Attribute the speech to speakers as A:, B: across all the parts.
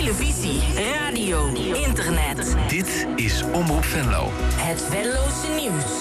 A: televisie, radio, internet.
B: Dit is Omroep Venlo.
A: Het Venlose nieuws.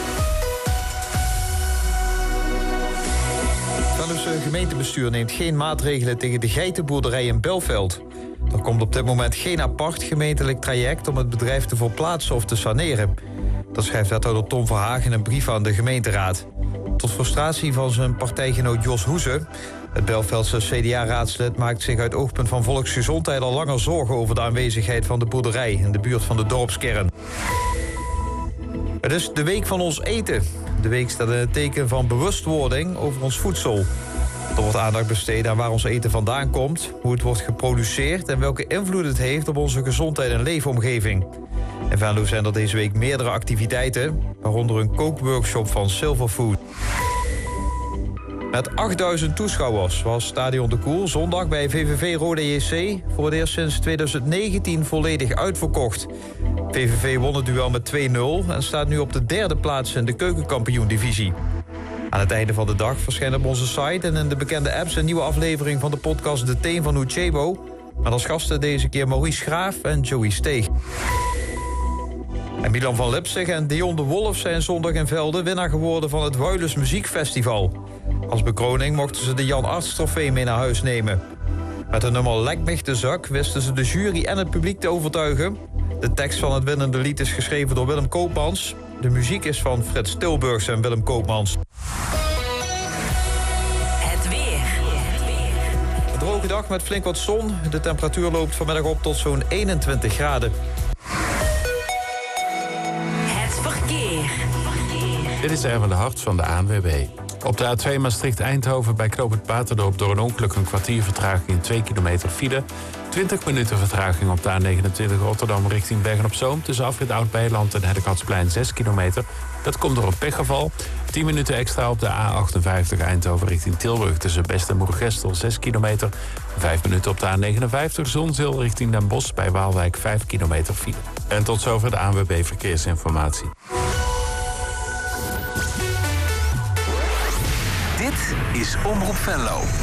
C: Venlose gemeentebestuur neemt geen maatregelen tegen de geitenboerderij in Belveld. Er komt op dit moment geen apart gemeentelijk traject om het bedrijf te verplaatsen of te saneren. Dat schrijft wethouder Tom Verhagen in een brief aan de gemeenteraad. Tot frustratie van zijn partijgenoot Jos Hoeze. Het Belveldse CDA-raadslid maakt zich uit oogpunt van volksgezondheid al langer zorgen over de aanwezigheid van de boerderij in de buurt van de dorpskern. Het is de week van ons eten. De week staat in het teken van bewustwording over ons voedsel. Er wordt aandacht besteed aan waar ons eten vandaan komt, hoe het wordt geproduceerd en welke invloed het heeft op onze gezondheid en leefomgeving. In Venlo zijn er deze week meerdere activiteiten, waaronder een kookworkshop van Silverfood. Met 8000 toeschouwers was Stadion de Koel zondag bij VVV Roda JC voor het eerst sinds 2019 volledig uitverkocht. VVV won het duel met 2-0 en staat nu op de derde plaats in de keukenkampioen-divisie. Aan het einde van de dag verschijnt op onze site en in de bekende apps een nieuwe aflevering van de podcast De Teen van Uchebo. Met als gasten deze keer Maurice Graaf en Joey Steeg. En Milan van Lipzig en Dion de Wolf zijn zondag in Velde winnaar geworden van het Wuilens Muziekfestival. Als bekroning mochten ze de Jan Arts trofee mee naar huis nemen. Met hun nummer Lek mich de zak wisten ze de jury en het publiek te overtuigen. De tekst van het winnende lied is geschreven door Willem Koopmans. De muziek is van Frits Tilburgs en Willem Koopmans.
A: Het weer.
C: Een droge dag met flink wat zon. De temperatuur loopt vanmiddag op tot zo'n 21 graden.
A: Het verkeer.
D: Dit is Erwin de Hart van de ANWB. Op de A2 Maastricht-Eindhoven bij knooppunt Paterdorp door een ongeluk een kwartier vertraging in 2 kilometer file. 20 minuten vertraging op de A29 Rotterdam richting Bergen-op-Zoom. Tussen afrit Oud-Beiland en Herdegatsplein 6 kilometer. Dat komt door een pechgeval. 10 minuten extra op de A58 Eindhoven richting Tilburg. Tussen Best en Moergestel 6 kilometer. 5 minuten op de A59 Zonzeel richting Den Bosch bij Waalwijk 5 kilometer file. En tot zover de ANWB Verkeersinformatie.
B: Dit is Omroep Venlo.